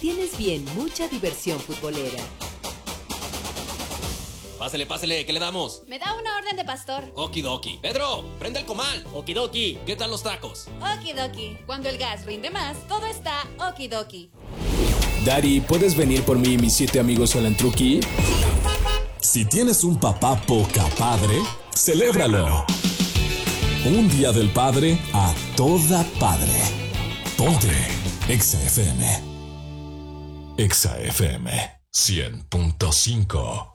tienes bien mucha diversión futbolera. Pásele, pásele, ¿qué le damos? Me da una orden de pastor. Okidoki. Pedro, prende el comal. Okidoki. ¿Qué tal los tacos? Okidoki. Cuando el gas rinde más, todo está okidoki. Daddy, ¿puedes venir por mí y mis 7 amigos al Antruqui? Si tienes un papá poca padre, celébralo. Un día del padre a toda padre. Ponte Exa FM. Exa FM 100.5.